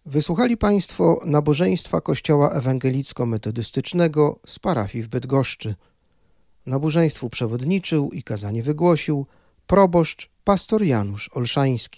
Wysłuchali Państwo nabożeństwa Kościoła Ewangelicko-Metodystycznego z parafii w Bydgoszczy. Nabożeństwu przewodniczył i kazanie wygłosił proboszcz pastor Janusz Olszański.